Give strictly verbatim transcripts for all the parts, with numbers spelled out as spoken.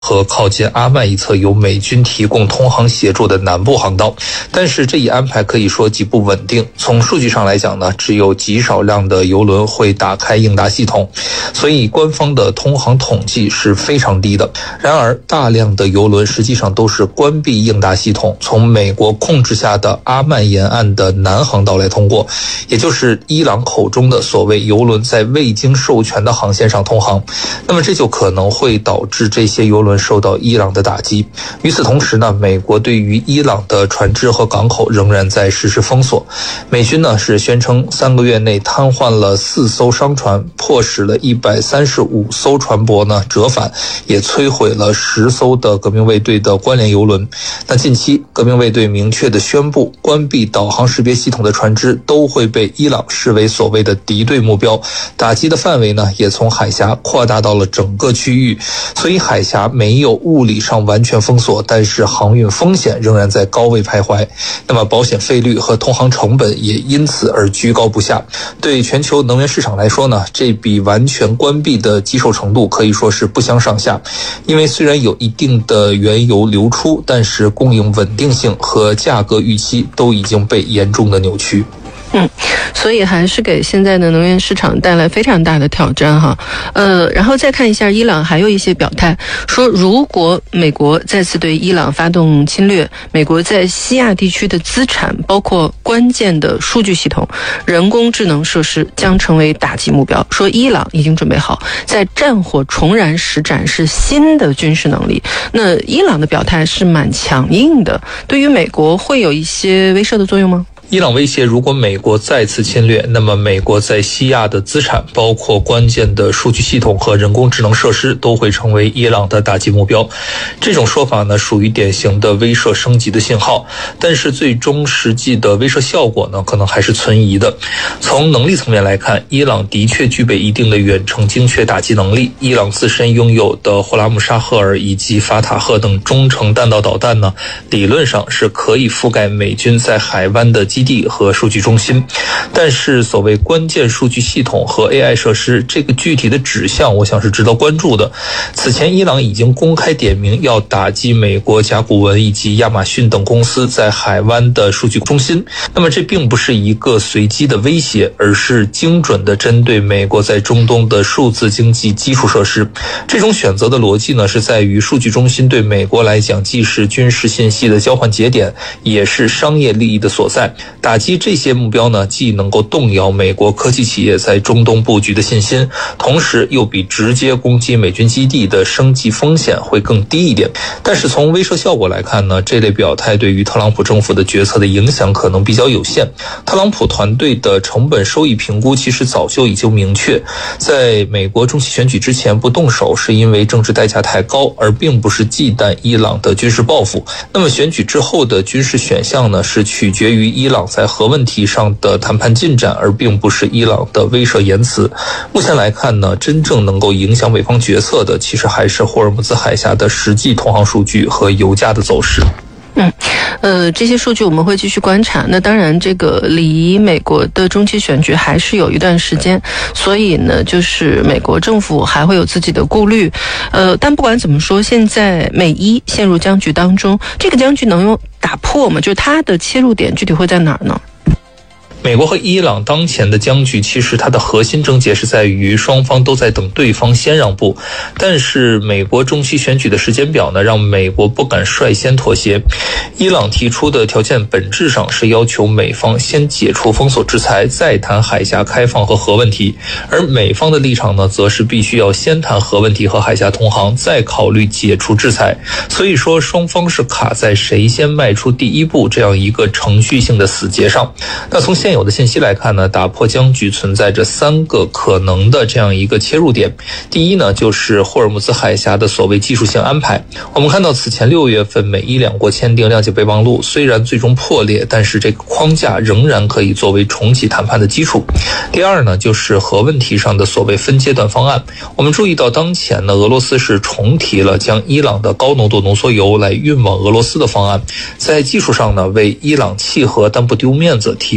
和靠近阿曼一侧由美军提供通航协助的南部航道。但是这一安排可以说极不稳定，从数据上来讲呢，只有极少量的邮轮会打开应答系统，所以官方的通航统计是非常低的。然而大量的邮轮实际上都是关闭应答系统，从美国控制下的阿曼沿岸的南航道来通过，也就是伊朗口中的所谓邮轮在未经授权的航线上通航。那么这就可能会导致这些邮轮受到伊朗的打击。与此同时呢，美国对于伊朗的船只和港口仍然在实施封锁。美军呢是宣称三个月内瘫痪了四艘商船，迫使了一百三十五艘船舶呢折返，也摧毁了十艘的革命卫队的关联邮轮。那近期革命卫队明确的宣布，关闭导航识别系统的船只都会被伊朗视为所谓的敌对目标，打击的范围呢也从海峡扩大到了整个区域。所以海峡没有物理上完全封锁，但是航运风险仍然在高位徘徊，那么保险费率和通航成本也因此而居高不下。对全球能源市场来说呢，这比完全关闭的棘手程度可以说是不相上下。因为虽然有一定的原油流出，但是供应稳定性和价格预期都已经被严重的扭曲。 嗯，所以还是给现在的能源市场带来非常大的挑战哈。呃，然后再看一下伊朗还有一些表态，说如果美国再次对伊朗发动侵略，美国在西亚地区的资产，包括关键的数据系统、人工智能设施将成为打击目标。说伊朗已经准备好在战火重燃时展示新的军事能力。那伊朗的表态是蛮强硬的，对于美国会有一些威慑的作用吗？ 伊朗威胁，如果美国再次侵略，那么美国在西亚的资产，包括关键的数据系统和人工智能设施，都会成为伊朗的打击目标。这种说法呢，属于典型的威慑升级的信号，但是最终实际的威慑效果呢，可能还是存疑的。从能力层面来看，伊朗的确具备一定的远程精确打击能力。伊朗自身拥有的霍拉姆沙赫尔以及法塔赫等中程弹道导弹呢，理论上是可以覆盖美军在海湾的基地和数据中心。但是所谓关键数据系统和 A I 设施，这个具体的指向我想是值得关注的。此前伊朗已经公开点名要打击美国甲骨文以及亚马逊等公司在海湾的数据中心，那么这并不是一个随机的威胁，而是精准的针对美国在中东的数字经济基础设施。这种选择的逻辑呢，是在于数据中心对美国来讲既是军事信息的交换节点，也是商业利益的所在。打击这些目标呢，既能够动摇美国科技企业在中东布局的信心，同时又比直接攻击美军基地的升级风险会更低一点。但是从威慑效果来看呢，这类表态对于特朗普政府的决策的影响可能比较有限。特朗普团队的成本收益评估其实早就已经明确，在美国中期选举之前不动手是因为政治代价太高，而并不是忌惮伊朗的军事报复。那么选举之后的军事选项呢，是取决于伊朗在核问题上的谈判进展，而并不是伊朗的威慑言辞。目前来看呢，真正能够影响美方决策的，其实还是霍尔木兹海峡的实际通航数据和油价的走势。 嗯，呃，这些数据我们会继续观察。那当然，这个离美国的中期选举还是有一段时间，所以呢，就是美国政府还会有自己的顾虑。呃，但不管怎么说，现在美伊陷入僵局当中，这个僵局能有打破吗？就是它的切入点具体会在哪儿呢？ 美国和伊朗当前的僵局，其实它的核心症结是在于双方都在等对方先让步，但是美国中期选举的时间表呢，让美国不敢率先妥协。伊朗提出的条件本质上是要求美方先解除封锁制裁，再谈海峡开放和核问题，而美方的立场呢，则是必须要先谈核问题和海峡通航，再考虑解除制裁。所以说双方是卡在谁先迈出第一步这样一个程序性的死结上。那从现有的信息来看呢，打破僵局存在着三个可能的这样一个切入点。第一呢，就是霍尔木兹海峡的所谓技术性安排。我们看到此前六月份美伊两国签订谅解备忘录，虽然最终破裂，但是这个框架仍然可以作为重启谈判的基础。第二呢，就是核问题上的所谓分阶段方案。我们注意到当前呢，俄罗斯是重提了将伊朗的高浓度浓缩铀来运往俄罗斯的方案，在技术上呢，为伊朗契合但不丢面子提出了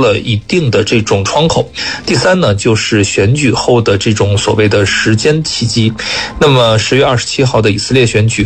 了一定的这种窗口。第三呢，就是选举后的这种所谓的时间契机。那么十月二十七号的以色列选举